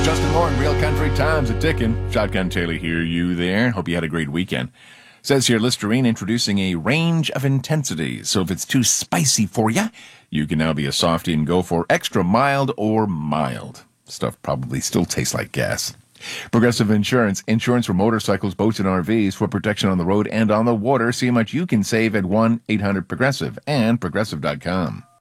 Justin Moore in Real Country Times a ticking. Shotgun Taylor here, you there. Hope you had a great weekend. Says here, Listerine introducing a range of intensities. So if it's too spicy for you, you can now be a softie and go for extra mild or mild. Stuff probably still tastes like gas. Progressive Insurance. Insurance for motorcycles, boats, and RVs for protection on the road and on the water. See how much you can save at 1-800-PROGRESSIVE and Progressive.com.